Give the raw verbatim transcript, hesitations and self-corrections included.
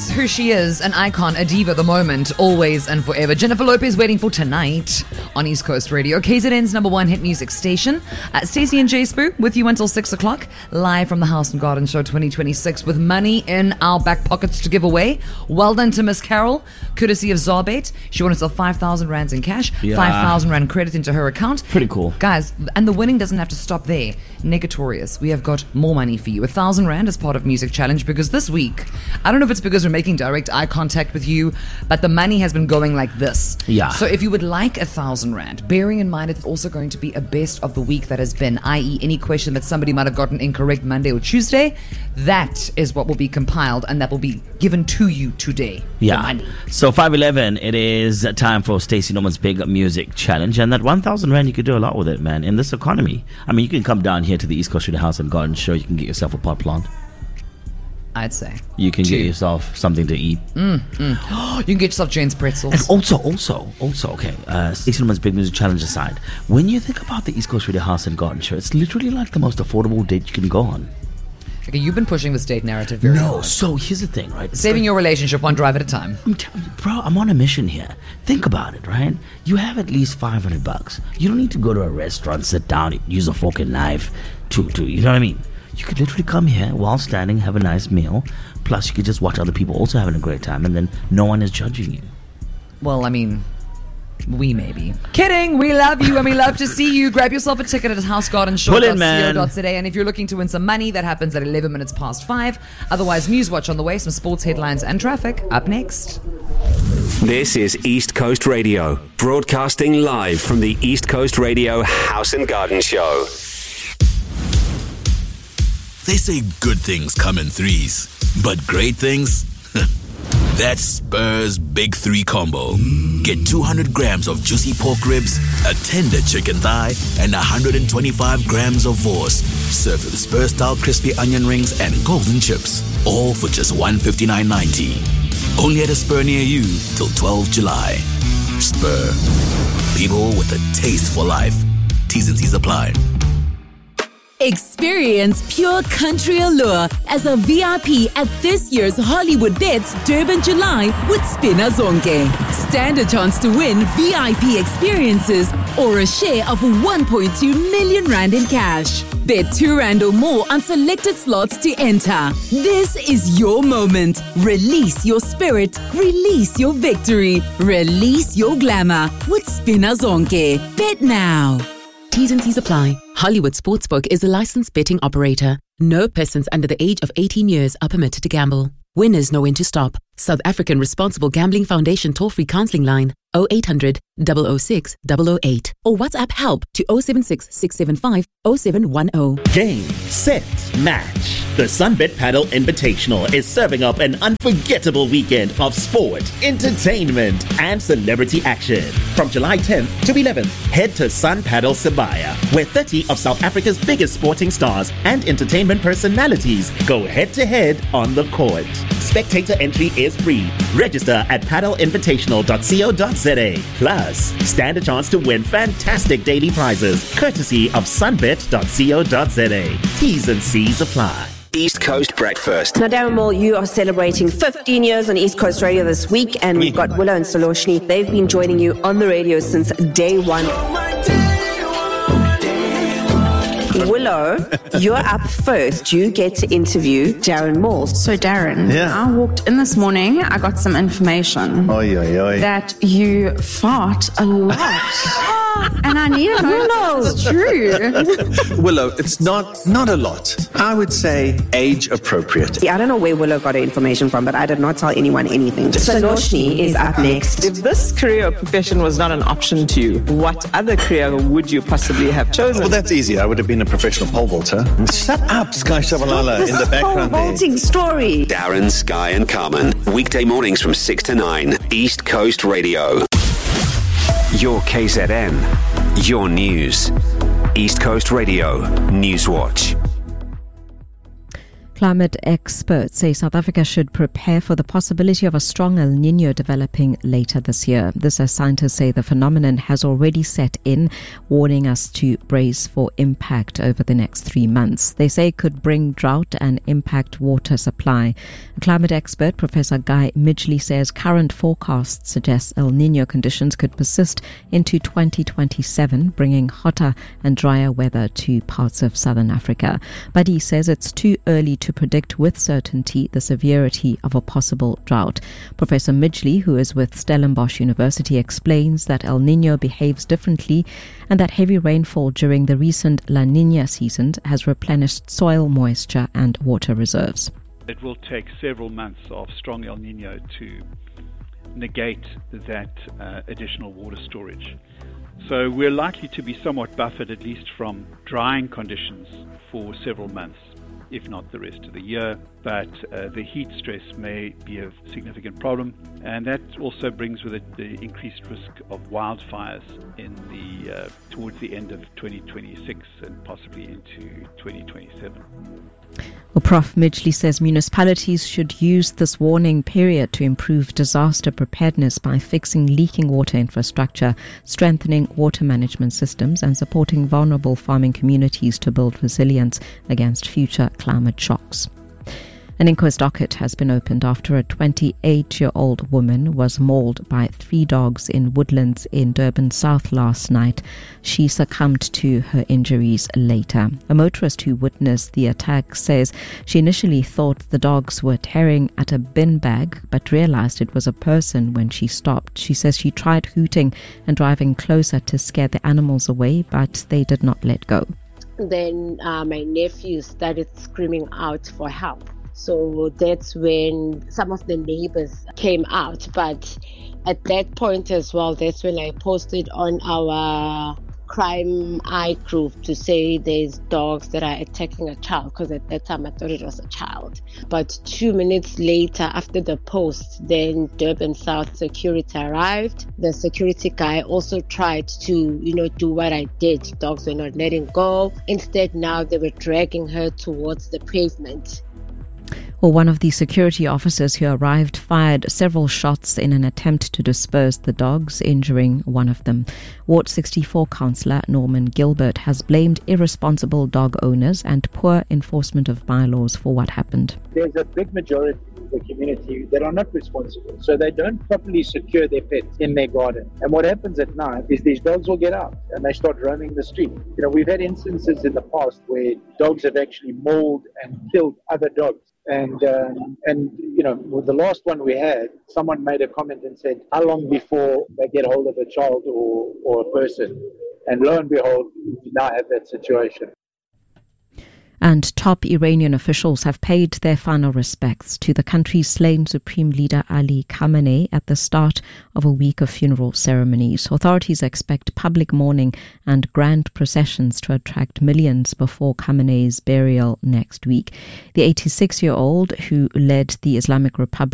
That's who she is, an icon, a diva, the moment, always and forever. Jennifer Lopez waiting for tonight on East Coast Radio, K Z N's number one hit music station. Uh, Stacey and Jay Spoo with you until six o'clock, live from the House and Garden Show twenty twenty-six with money in our back pockets to give away. Well done to Miss Carol, courtesy of Zarbate. She won herself five thousand rands in cash, Yeah. five thousand rand credit into her account. Pretty cool. Guys, and the winning doesn't have to stop there. Negatorious, we have got more money for you. A thousand rand as part of Music Challenge, because this week, I don't know if it's because we're making direct eye contact with you, but the money has been going like this. Yeah. So if you would like a thousand rand, bearing in mind it's also going to be a best of the week that has been, that is any question that somebody might have gotten incorrect Monday or Tuesday, that is what will be compiled and that will be given to you today. Yeah. The money. So five eleven, it is time for Stacey Norman's big music challenge, and that one thousand rand, you could do a lot with it, man. In this economy, I mean, you can come down here to the East Coast Studio House and Garden Show. You can get yourself a pot plant. I'd say. You can Two. get yourself something to eat. Mm, mm. You can get yourself Jane's pretzels. And also, also, also, okay, uh, Stacey Norman's big music challenge aside, when you think about the East Coast Radio House and Garden Show, it's literally like the most affordable date you can go on. Okay, you've been pushing the state narrative very No, hard. so here's the thing, right? It's Saving like- your relationship one drive at a time. I'm telling you, bro, I'm on a mission here. Think about it, right? You have at least five hundred bucks. You don't need to go to a restaurant, sit down, use a fork and knife to, to, you know what I mean? You could literally come here while standing, have a nice meal. Plus, you could just watch other people also having a great time, and then no one is judging you. Well, I mean, we maybe. Kidding! We love you and we love to see you. Grab yourself a ticket at house garden show Pull in, man. dot co dot za, and if you're looking to win some money, that happens at eleven minutes past five. Otherwise, Newswatch on the way, some sports headlines and traffic up next. This is East Coast Radio, broadcasting live from the East Coast Radio House and Garden Show. They say good things come in threes, but great things? That's Spur's Big Three Combo. Get two hundred grams of juicy pork ribs, a tender chicken thigh, and one hundred twenty-five grams of vorse. Served with Spur-style crispy onion rings and golden chips. All for just one hundred fifty-nine ninety. Only at a Spur near you till twelfth of July. Spur. People with a taste for life. T's and C's apply. Experience pure country allure as a V I P at this year's Hollywood Bets Durban July with Spinner Zonke. Stand a chance to win V I P experiences or a share of one point two million rand in cash. Bet two rand or more on selected slots to enter. This is your moment. Release your spirit. Release your victory. Release your glamour with Spinner Zonke. Bet now. T's and C's apply. Hollywood Sportsbook is a licensed betting operator. No persons under the age of eighteen years are permitted to gamble. Winners know when to stop. South African Responsible Gambling Foundation toll-free counseling line oh eight hundred, double oh six, double oh eight or WhatsApp help to oh seven six, six seven five, oh seven one oh. Game, set, match. The Sunbet Paddle Invitational is serving up an unforgettable weekend of sport, entertainment, and celebrity action. From July tenth to eleventh, head to Sun Paddle Sibaya, where thirty of South Africa's biggest sporting stars and entertainment personalities go head-to-head on the court. Spectator entry is free. Register at paddle invitational dot co dot za. Plus, stand a chance to win fantastic daily prizes, courtesy of sunbet dot co dot za. T's and C's apply. East Coast Breakfast. Now, Darren Moore, you are celebrating fifteen years on East Coast Radio this week, and we've got Willow and Soloshni. They've been joining you on the radio since day one. Willow, you're up first. You get to interview Darren Moore. So, Darren, Yeah. I walked in this morning, I got some information Oi, oi, oi. that you fart a lot. And I need to know if it's true. Willow, it's not not a lot. I would say age appropriate. Yeah, I don't know where Willow got her information from, but I did not tell anyone anything. Soloshni is up next. If this career or profession was not an option to you, what other career would you possibly have chosen? Well, that's easy. I would have been a professional pole vaulter. Shut up, Sky Shabalala, This in the background pole there. vaulting story. Darren, Sky and Carmen. Weekday mornings from six to nine. East Coast Radio. Your K Z N. Your news. East Coast Radio. Newswatch. Climate experts say South Africa should prepare for the possibility of a strong El Niño developing later this year. This, as scientists say, the phenomenon has already set in, warning us to brace for impact over the next three months. They say it could bring drought and impact water supply. A climate expert, Professor Guy Midgley, says current forecasts suggest El Niño conditions could persist into twenty twenty-seven, bringing hotter and drier weather to parts of southern Africa. But he says it's too early to predict with certainty the severity of a possible drought. Professor Midgley, who is with Stellenbosch University, explains that El Niño behaves differently and that heavy rainfall during the recent La Niña season has replenished soil moisture and water reserves. It will take several months of strong El Niño to negate that uh, additional water storage. So we're likely to be somewhat buffered, at least from drying conditions, for several months, if not the rest of the year. But uh, the heat stress may be a significant problem, and that also brings with it the increased risk of wildfires in the uh, towards the end of twenty twenty-six and possibly into twenty twenty-seven. Well, Professor Midgley says municipalities should use this warning period to improve disaster preparedness by fixing leaking water infrastructure, strengthening water management systems, and supporting vulnerable farming communities to build resilience against future climate shocks. An inquest docket has been opened after a twenty-eight-year-old woman was mauled by three dogs in Woodlands in Durban South last night. She succumbed to her injuries later. A motorist who witnessed the attack says she initially thought the dogs were tearing at a bin bag, but realized it was a person when she stopped. She says she tried hooting and driving closer to scare the animals away, but they did not let go. Then uh, my nephew started screaming out for help. So that's when some of the neighbors came out. But at that point as well, that's when I posted on our Crime Eye group to say there's dogs that are attacking a child, because at that time I thought it was a child. But two minutes later, after the post, then Durban South security arrived. The security guy also tried to, you know, do what I did. Dogs were not letting go. Instead, now they were dragging her towards the pavement. Well, one of the security officers who arrived fired several shots in an attempt to disperse the dogs, injuring one of them. Ward sixty-four councillor Norman Gilbert has blamed irresponsible dog owners and poor enforcement of bylaws for what happened. There's a big majority of the community that are not responsible, so they don't properly secure their pets in their garden. And what happens at night is these dogs will get out and they start roaming the street. You know, we've had instances in the past where dogs have actually mauled and killed other dogs. And, um, and you know, with the last one we had, someone made a comment and said, how long before they get hold of a child or, or a person? And lo and behold, we now have that situation. And top Iranian officials have paid their final respects to the country's slain Supreme Leader Ali Khamenei at the start of a week of funeral ceremonies. Authorities expect public mourning and grand processions to attract millions before Khamenei's burial next week. The eighty-six-year-old who led the Islamic Republic